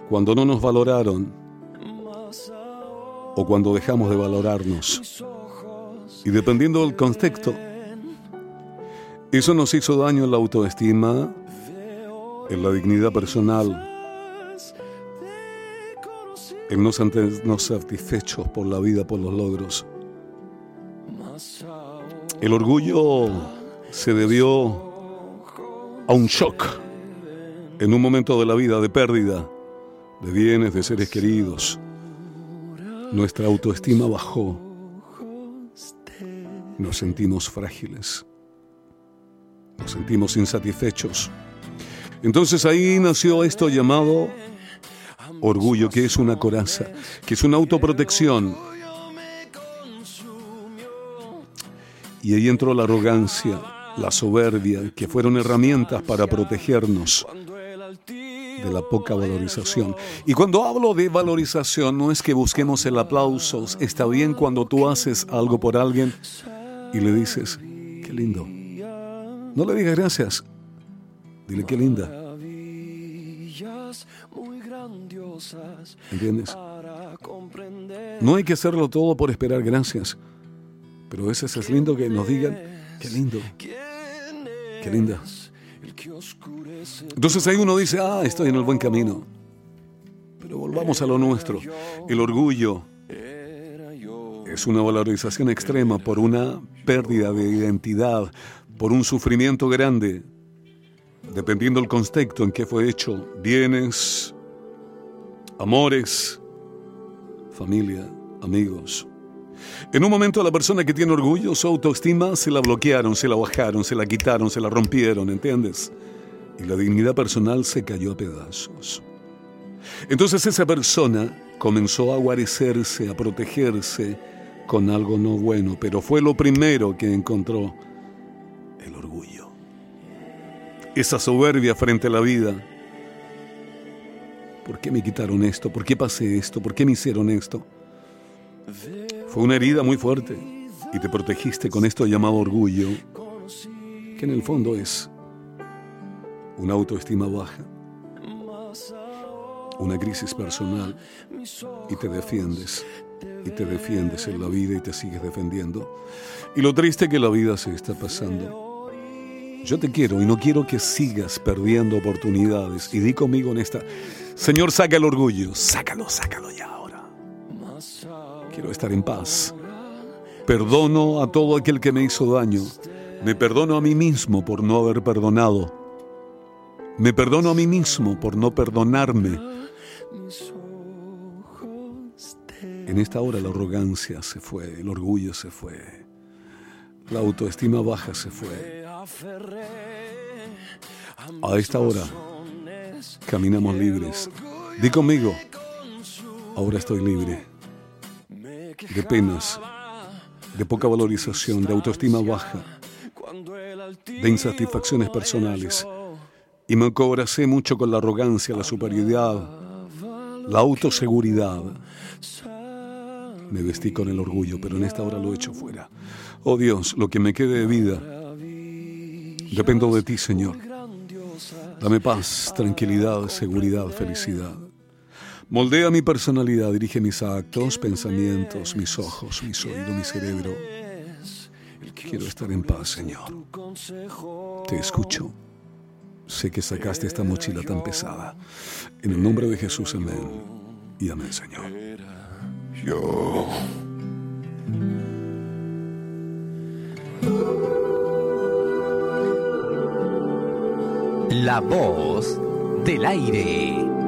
cuando no nos valoraron o cuando dejamos de valorarnos. Y dependiendo del contexto, eso nos hizo daño en la autoestima, en la dignidad personal, en no sentirnos satisfechos por la vida, por los logros. El orgullo se debió a un shock en un momento de la vida de pérdida de bienes, de seres queridos. Nuestra autoestima bajó. Nos sentimos frágiles. Nos sentimos insatisfechos. Entonces ahí nació esto llamado orgullo, que es una coraza, que es una autoprotección. Y ahí entró la arrogancia, la soberbia, que fueron herramientas para protegernos de la poca valorización. Y cuando hablo de valorización, no es que busquemos el aplauso. Está bien cuando tú haces algo por alguien y le dices, qué lindo. No le digas gracias. Dile, qué linda. ¿Entiendes? No hay que hacerlo todo por esperar gracias. Pero a veces es lindo que nos digan, qué lindo, qué linda. Entonces ahí uno dice, estoy en el buen camino. Pero volvamos a lo nuestro. El orgullo es una valorización extrema por una pérdida de identidad, por un sufrimiento grande, dependiendo del contexto en que fue hecho. Bienes, amores, familia, amigos. En un momento la persona que tiene orgullo, su autoestima, se la bloquearon, se la bajaron, se la quitaron, se la rompieron, ¿entiendes? Y la dignidad personal se cayó a pedazos. Entonces esa persona comenzó a guarecerse, a protegerse con algo no bueno, pero fue lo primero que encontró: el orgullo. Esa soberbia frente a la vida. ¿Por qué me quitaron esto? ¿Por qué pasé esto? ¿Por qué me hicieron esto? Fue una herida muy fuerte y te protegiste con esto llamado orgullo, que en el fondo es una autoestima baja, una crisis personal, y te defiendes en la vida y te sigues defendiendo. Y lo triste es que la vida se está pasando. Yo te quiero y no quiero que sigas perdiendo oportunidades. Y di conmigo en esta: Señor, saca el orgullo, sácalo ya ahora. Quiero estar en paz. Perdono a todo aquel que me hizo daño. Me perdono a mí mismo por no haber perdonado. Me perdono a mí mismo por no perdonarme. En esta hora la arrogancia se fue, el orgullo se fue, la autoestima baja se fue. A esta hora caminamos libres. Di conmigo: ahora estoy libre de penas, de poca valorización, de autoestima baja, de insatisfacciones personales. Y me cobracé mucho con la arrogancia, la superioridad, la autoseguridad. Me vestí con el orgullo, pero en esta hora lo echo fuera. Oh Dios, lo que me quede de vida, dependo de ti, Señor. Dame paz, tranquilidad, seguridad, felicidad. Moldea mi personalidad, dirige mis actos, pensamientos, mis ojos, mis oídos, mi cerebro. Quiero estar en paz, Señor. Te escucho. Sé que sacaste esta mochila tan pesada. En el nombre de Jesús, amén. Y amén, Señor. Yo. La voz del aire.